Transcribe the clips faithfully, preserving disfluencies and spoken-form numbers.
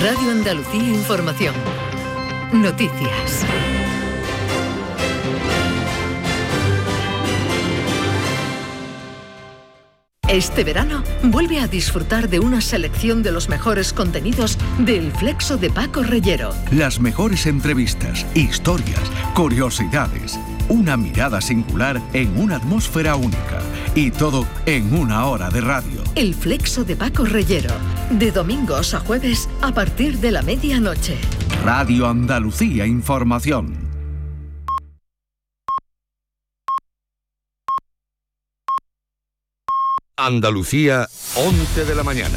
Radio Andalucía Información. Noticias. Este verano, vuelve a disfrutar de una selección de los mejores contenidos del Flexo de Paco Reyero. Las mejores entrevistas, historias, curiosidades, una mirada singular en una atmósfera única. Y todo en una hora de radio. El Flexo de Paco Reyero, de domingos a jueves a partir de la medianoche. Radio Andalucía Información. Andalucía, once de la mañana.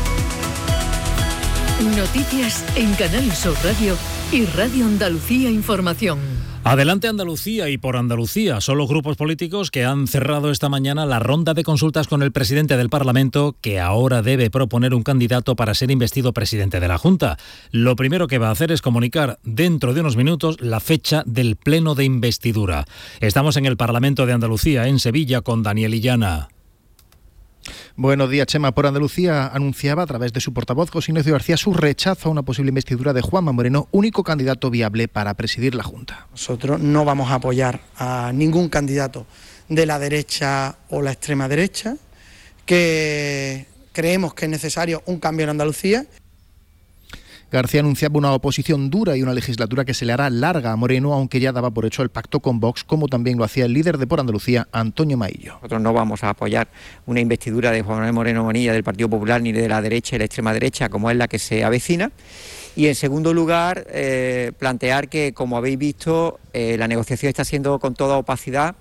Noticias en Canal Sur Radio y Radio Andalucía Información. Adelante Andalucía y por Andalucía son los grupos políticos que han cerrado esta mañana la ronda de consultas con el presidente del Parlamento, que ahora debe proponer un candidato para ser investido presidente de la Junta. Lo primero que va a hacer es comunicar dentro de unos minutos la fecha del pleno de investidura. Estamos en el Parlamento de Andalucía, en Sevilla, con Daniel Illana. Buenos días, Chema. Por Andalucía anunciaba a través de su portavoz, José Ignacio García, su rechazo a una posible investidura de Juanma Moreno, único candidato viable para presidir la Junta. Nosotros no vamos a apoyar a ningún candidato de la derecha o la extrema derecha, que creemos que es necesario un cambio en Andalucía. García anunciaba una oposición dura y una legislatura que se le hará larga a Moreno, aunque ya daba por hecho el pacto con Vox, como también lo hacía el líder de Por Andalucía, Antonio Maillo. Nosotros no vamos a apoyar una investidura de Juan Manuel Moreno Bonilla del Partido Popular, ni de la derecha y la extrema derecha, como es la que se avecina. Y en segundo lugar, eh, plantear que, como habéis visto, eh, la negociación está siendo con toda opacidad.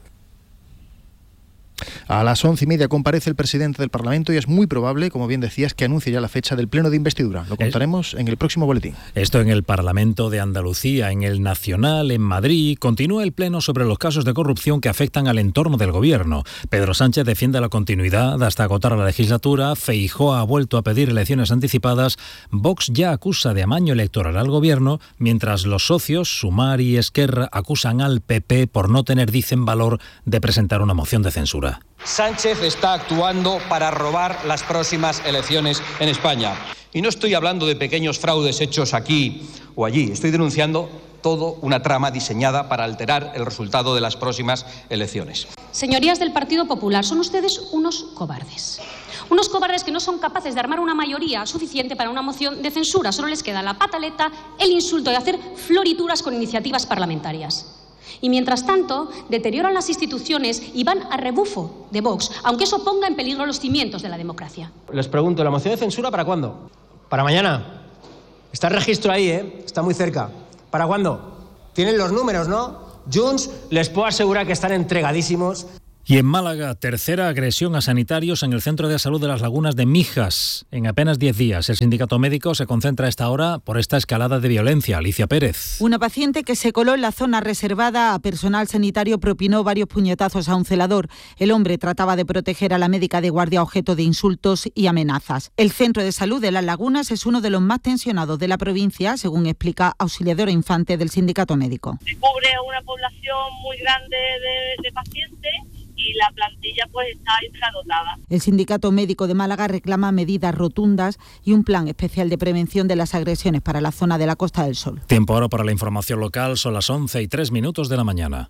A las once y media comparece el presidente del Parlamento y es muy probable, como bien decías, que anuncie ya la fecha del pleno de investidura. Lo contaremos en el próximo boletín. Esto en el Parlamento de Andalucía, en el Nacional, en Madrid. Continúa el pleno sobre los casos de corrupción que afectan al entorno del gobierno. Pedro Sánchez defiende la continuidad hasta agotar la legislatura. Feijóo ha vuelto a pedir elecciones anticipadas. Vox ya acusa de amaño electoral al gobierno, mientras los socios, Sumar y Esquerra, acusan al P P por no tener, dicen, valor de presentar una moción de censura. Sánchez está actuando para robar las próximas elecciones en España. Y no estoy hablando de pequeños fraudes hechos aquí o allí. Estoy denunciando toda una trama diseñada para alterar el resultado de las próximas elecciones. Señorías del Partido Popular, son ustedes unos cobardes. Unos cobardes que no son capaces de armar una mayoría suficiente para una moción de censura. Solo les queda la pataleta, el insulto y hacer florituras con iniciativas parlamentarias. Y mientras tanto, deterioran las instituciones y van a rebufo de Vox, aunque eso ponga en peligro los cimientos de la democracia. Les pregunto, ¿la moción de censura para cuándo? ¿Para mañana? Está el registro ahí, ¿eh? Está muy cerca. ¿Para cuándo? Tienen los números, ¿no? Junts, les puedo asegurar que están entregadísimos. Y en Málaga, tercera agresión a sanitarios en el Centro de Salud de las Lagunas de Mijas. En apenas diez días, el sindicato médico se concentra a esta hora por esta escalada de violencia. Alicia Pérez. Una paciente que se coló en la zona reservada a personal sanitario propinó varios puñetazos a un celador. El hombre trataba de proteger a la médica de guardia objeto de insultos y amenazas. El Centro de Salud de las Lagunas es uno de los más tensionados de la provincia, según explica Auxiliadora Infante del sindicato médico. Cubre a una población muy grande de, de pacientes y la plantilla pues está infradotada. El Sindicato Médico de Málaga reclama medidas rotundas y un plan especial de prevención de las agresiones para la zona de la Costa del Sol. Tiempo ahora para la información local, son las once y tres minutos de la mañana.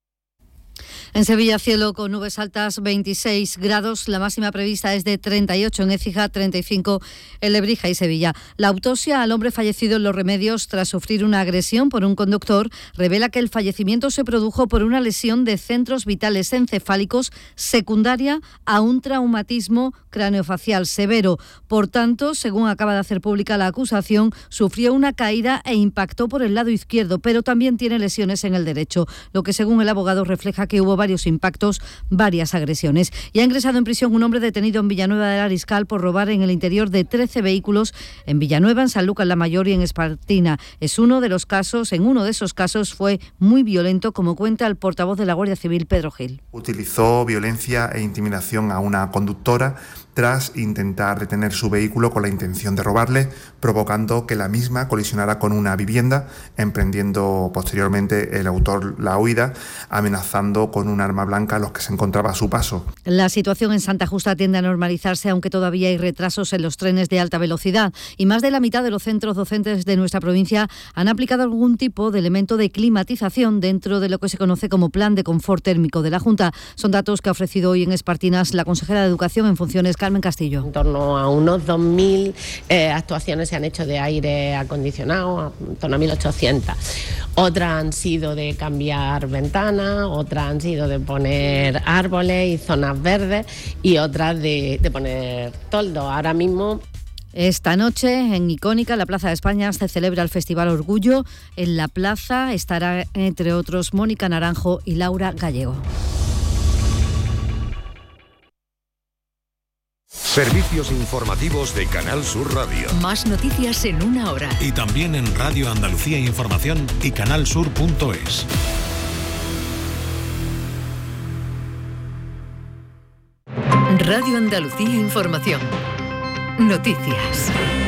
En Sevilla, cielo con nubes altas, veintiséis grados. La máxima prevista es de treinta y ocho en Écija, treinta y cinco en Lebrija y Sevilla. La autopsia al hombre fallecido en Los Remedios tras sufrir una agresión por un conductor revela que el fallecimiento se produjo por una lesión de centros vitales encefálicos secundaria a un traumatismo craneofacial severo. Por tanto, según acaba de hacer pública la acusación, sufrió una caída e impactó por el lado izquierdo, pero también tiene lesiones en el derecho, lo que según el abogado refleja que hubo varios impactos, varias agresiones. Y ha ingresado en prisión un hombre detenido en Villanueva del Ariscal por robar en el interior de trece vehículos en Villanueva, en San Lucas la Mayor y en Espartina. Es uno de los casos, en uno de esos casos fue muy violento, como cuenta el portavoz de la Guardia Civil, Pedro Gil. Utilizó violencia e intimidación a una conductora tras intentar detener su vehículo con la intención de robarle, provocando que la misma colisionara con una vivienda, emprendiendo posteriormente el autor la huida, amenazando con un arma blanca a los que se encontraba a su paso. La situación en Santa Justa tiende a normalizarse, aunque todavía hay retrasos en los trenes de alta velocidad, y más de la mitad de los centros docentes de nuestra provincia han aplicado algún tipo de elemento de climatización dentro de lo que se conoce como Plan de Confort Térmico de la Junta. Son datos que ha ofrecido hoy en Espartinas la consejera de Educación en funciones, Carmen Castillo. En torno a unos dos mil eh, actuaciones se han hecho de aire acondicionado, en torno a mil ochocientas. Otras han sido de cambiar ventanas, otras han sido de poner árboles y zonas verdes y otras de, de poner toldos. Ahora mismo... Esta noche, en Icónica, la Plaza de España, se celebra el Festival Orgullo. En la plaza estará, entre otros, Mónica Naranjo y Laura Gallego. Servicios informativos de Canal Sur Radio. Más noticias en una hora. Y también en Radio Andalucía Información y canalsur punto es. Radio Andalucía Información. Noticias.